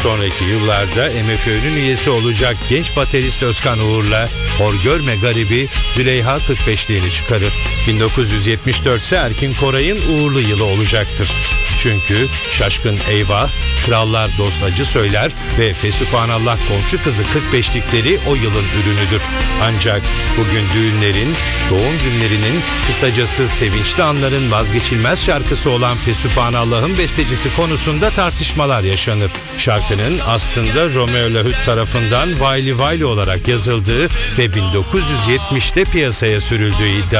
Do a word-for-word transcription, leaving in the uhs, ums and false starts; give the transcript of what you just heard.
Sonraki yıllarda M F Ö'nün üyesi olacak genç baterist Özkan Uğur'la Hor Görme Garibi Züleyha kırk beşliğini çıkarır. bin dokuz yüz yetmiş dört ise Erkin Koray'ın uğurlu yılı olacaktır. Çünkü Şaşkın Eyvah, Krallar Dostacı Söyler ve Fesübhanallah Komşu Kızı kırk beşlikleri o yılın ürünüdür. Ancak bugün düğünlerin, doğum günlerinin, kısacası sevinçli anların vazgeçilmez şarkısı olan Fesübhanallah'ın bestecisi konusunda tartışmalar yaşanır. Şarkının aslında Romeo Lahut tarafından Vayli Vayli olarak yazıldığı ve bin dokuz yüz yetmişte piyasaya sürüldüğü iddia